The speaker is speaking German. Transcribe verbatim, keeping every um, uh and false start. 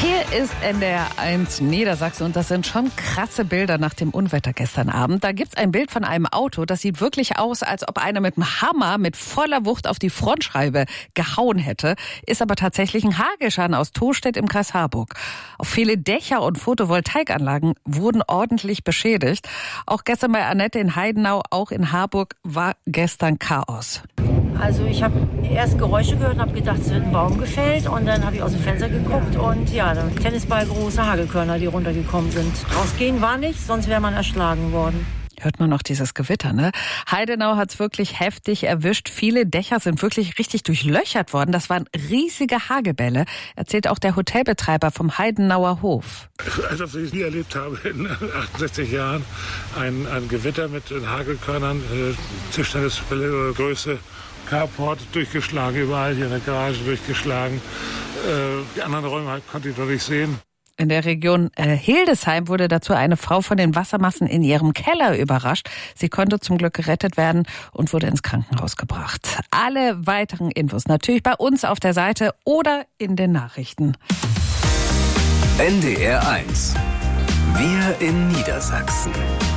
Hier ist N D R eins Niedersachsen und das sind schon krasse Bilder nach dem Unwetter gestern Abend. Da gibt's ein Bild von einem Auto, das sieht wirklich aus, als ob einer mit einem Hammer mit voller Wucht auf die Frontscheibe gehauen hätte. Ist aber tatsächlich ein Hagelschaden aus Tostedt im Kreis Harburg. Auch viele Dächer und Photovoltaikanlagen wurden ordentlich beschädigt. Auch gestern bei Annette in Heidenau, auch in Harburg, war gestern Chaos. Also ich habe erst Geräusche gehört und habe gedacht, es wird ein Baum gefällt. Und dann habe ich aus dem Fenster geguckt und ja, dann Tennisballgroße Hagelkörner, die runtergekommen sind. Rausgehen war nicht, sonst wäre man erschlagen worden. Hört man noch dieses Gewitter, ne? Heidenau hat's wirklich heftig erwischt. Viele Dächer sind wirklich richtig durchlöchert worden. Das waren riesige Hagelbälle, erzählt auch der Hotelbetreiber vom Heidenauer Hof. Also, was ich nie erlebt habe in achtundsechzig Jahren, ein, ein Gewitter mit Hagelkörnern, äh, Tischtennisgröße, Carport durchgeschlagen, überall hier in der Garage durchgeschlagen. Äh, die anderen Räume konnte ich noch nicht sehen. In der Region äh, Hildesheim wurde dazu eine Frau von den Wassermassen in ihrem Keller überrascht. Sie konnte zum Glück gerettet werden und wurde ins Krankenhaus gebracht. Alle weiteren Infos natürlich bei uns auf der Seite oder in den Nachrichten. N D R eins. Wir in Niedersachsen.